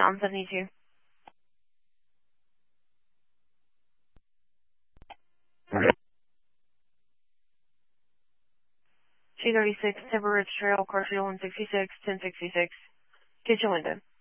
Mountain 72. 236 Timber Ridge Trail, car 166, 1066. Kitchen window.